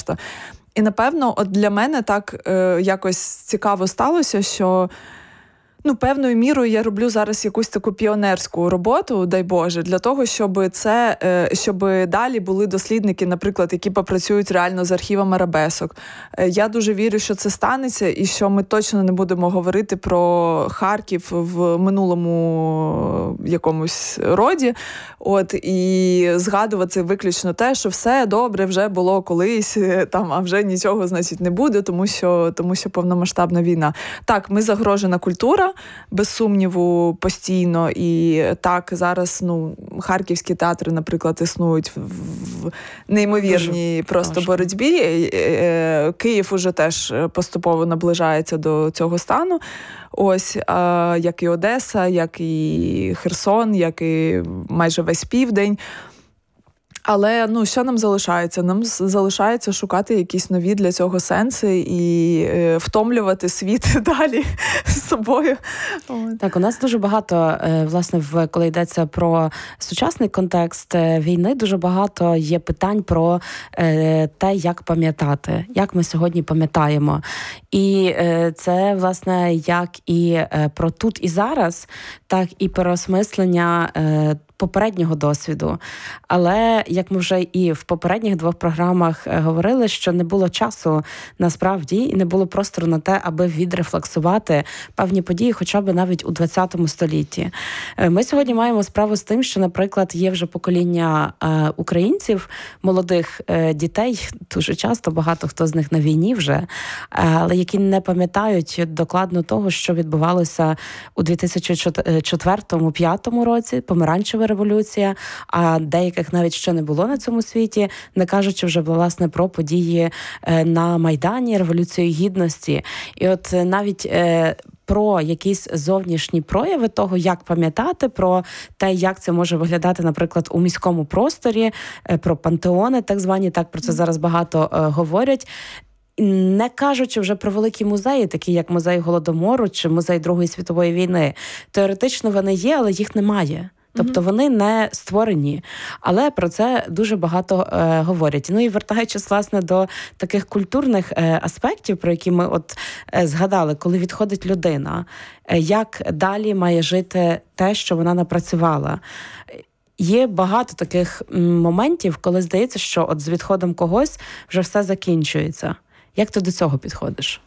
решта. І, напевно, от для мене так якось цікаво сталося, що певною мірою я роблю зараз якусь таку піонерську роботу, дай Боже, для того, щоб далі були дослідники, наприклад, які попрацюють реально з архівом арабесок. Я дуже вірю, що це станеться і що ми точно не будемо говорити про Харків в минулому якомусь роді. І згадувати виключно те, що все добре вже було колись, а вже нічого, значить, не буде, тому що повномасштабна війна. Так, ми загрожена культура, без сумніву, постійно. І так, зараз, харківські театри, наприклад, існують в неймовірній просто боротьбі. Київ уже теж поступово наближається до цього стану. Як і Одеса, як і Херсон, як і майже весь Південь. Але, що нам залишається? Нам залишається шукати якісь нові для цього сенси і втомлювати світ далі з собою. Так, у нас дуже багато, власне, коли йдеться про сучасний контекст війни, дуже багато є питань про те, як пам'ятати, як ми сьогодні пам'ятаємо. І це, власне, як і про тут і зараз, так і переосмислення попереднього досвіду. Але, як ми вже і в попередніх двох програмах говорили, що не було часу насправді і не було простору на те, аби відрефлексувати певні події, хоча б навіть у 20 столітті. Ми сьогодні маємо справу з тим, що, наприклад, є вже покоління українців, молодих дітей, дуже часто, багато хто з них на війні вже, але які не пам'ятають докладно того, що відбувалося у 2004-2005 році, помаранчева революція, а деяких навіть ще не було на цьому світі, не кажучи вже, власне, про події на Майдані, Революцію Гідності. І от навіть про якісь зовнішні прояви того, як пам'ятати, про те, як це може виглядати, наприклад, у міському просторі, про пантеони так звані, так про це зараз багато говорять. Не кажучи вже про великі музеї, такі як музей Голодомору чи музей Другої світової війни. Теоретично вони є, але їх немає. Тобто вони не створені, але про це дуже багато говорять. І вертаючись, власне, до таких культурних аспектів, про які ми згадали, коли відходить людина, як далі має жити те, що вона напрацювала. Є багато таких моментів, коли здається, що з відходом когось вже все закінчується. Як ти до цього підходиш?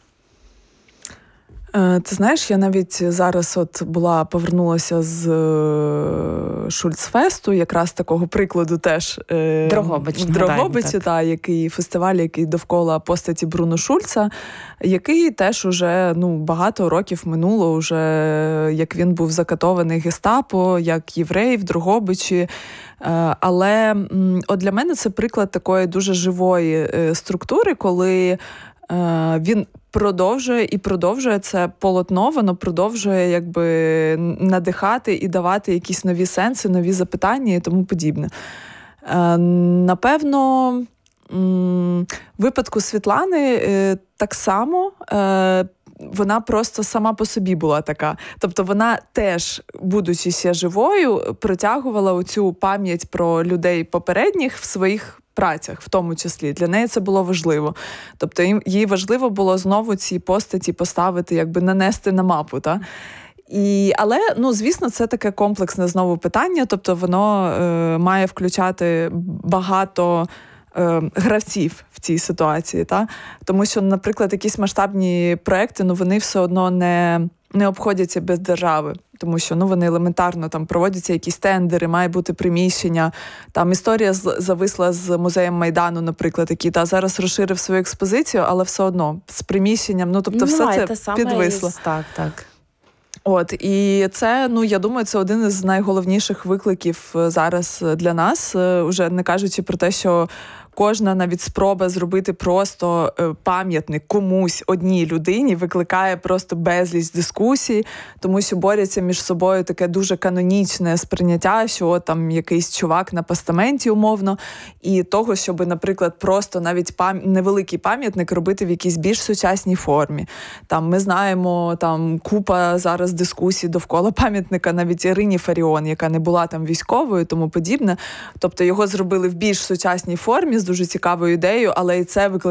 Ти знаєш, я навіть зараз повернулася з Шульцфесту, якраз такого прикладу теж в Дрогобичі, який фестиваль, який довкола постаті Бруно Шульца, який теж уже багато років минуло, уже як він був закатований гестапо, як єврей в Дрогобичі. Але для мене це приклад такої дуже живої структури, коли він продовжує це полотно, воно продовжує надихати і давати якісь нові сенси, нові запитання і тому подібне. Напевно, в випадку Світлани так само вона просто сама по собі була така. Тобто вона теж, будучи ще живою, протягувала оцю пам'ять про людей попередніх в своїх працях, в тому числі. Для неї це було важливо. Тобто їй важливо було знову ці постаті поставити, нанести на мапу, та? Але, звісно, це таке комплексне знову питання, тобто воно має включати багато гравців в цій ситуації, та? Тому що, наприклад, якісь масштабні проекти, вони все одно не обходяться без держави, тому що вони елементарно проводяться якісь тендери, має бути приміщення. Там історія зависла з музеєм Майдану, наприклад, який зараз розширив свою експозицію, але все одно з приміщенням, тобто все це підвисло. Так. І це, я думаю, це один із найголовніших викликів зараз для нас, уже не кажучи про те, що кожна навіть спроба зробити просто пам'ятник комусь, одній людині, викликає просто безліч дискусій, тому що борються між собою таке дуже канонічне сприйняття, що там якийсь чувак на постаменті умовно, і того, щоб, наприклад, просто навіть невеликий пам'ятник робити в якійсь більш сучасній формі. Там ми знаємо, купа зараз дискусій довкола пам'ятника навіть Ірині Фаріон, яка не була там військовою, тому подібне. Тобто його зробили в більш сучасній формі, з дуже цікавою ідеєю, але і це викликає